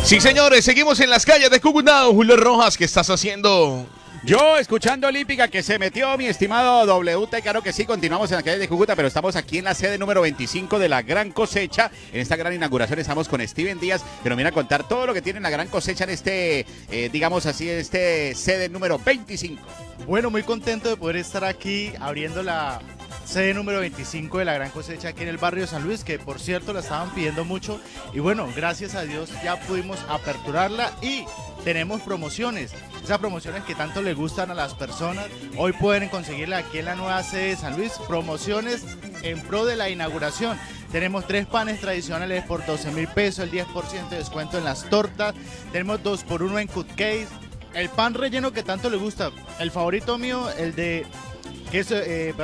Sí, señores, seguimos en las calles de Cúcuta. Julio Rojas, ¿qué estás haciendo? Yo escuchando Olímpica que se metió mi estimado WT, claro que sí, continuamos en la calle de Cúcuta, pero estamos aquí en la sede número 25 de la Gran Cosecha. En esta gran inauguración estamos con Steven Díaz, que nos viene a contar todo lo que tiene la Gran Cosecha en este, digamos así, en este sede número 25. Bueno, muy contento de poder estar aquí abriendo la sede número 25 de la Gran Cosecha aquí en el barrio San Luis, que por cierto la estaban pidiendo mucho y bueno, gracias a Dios ya pudimos aperturarla y tenemos promociones, esas promociones que tanto le gustan a las personas. Hoy pueden conseguirla aquí en la nueva sede de San Luis, promociones en pro de la inauguración. Tenemos 3 panes tradicionales por 12.000 pesos, el 10% de descuento en las tortas, tenemos 2x1 en cupcakes, el pan relleno que tanto le gusta, el favorito mío, el de queso,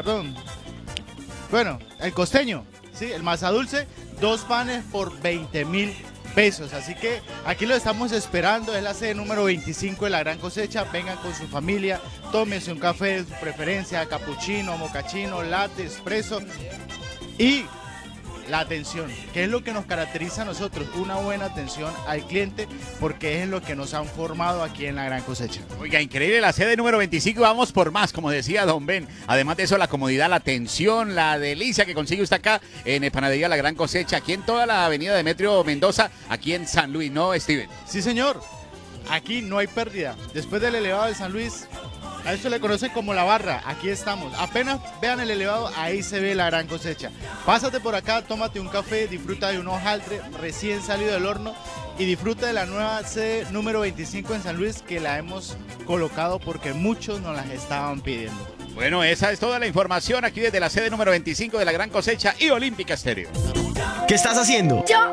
el costeño, ¿sí? El masa dulce, 2 panes por 20.000 pesos, así que aquí lo estamos esperando, es la sede número 25 de la Gran Cosecha. Vengan con su familia, tómense un café de su preferencia, capuchino, mocachino, latte, espresso y la atención, que es lo que nos caracteriza a nosotros, una buena atención al cliente, porque es lo que nos han formado aquí en la Gran Cosecha. Oiga, increíble la sede número 25, vamos por más, como decía Don Ben. Además de eso, la comodidad, la atención, la delicia que consigue usted acá en el Panadería La Gran Cosecha, aquí en toda la avenida Demetrio Mendoza, aquí en San Luis, ¿no, Steven? Sí, señor, aquí no hay pérdida. Después del elevado de San Luis, a eso le conocen como la barra, aquí estamos. Apenas vean el elevado, ahí se ve la Gran Cosecha. Pásate por acá, tómate un café, disfruta de un hojaldre recién salido del horno y disfruta de la nueva sede número 25 en San Luis, que la hemos colocado porque muchos nos las estaban pidiendo. Bueno, esa es toda la información aquí desde la sede número 25 de la Gran Cosecha y Olímpica Estéreo. ¿Qué estás haciendo?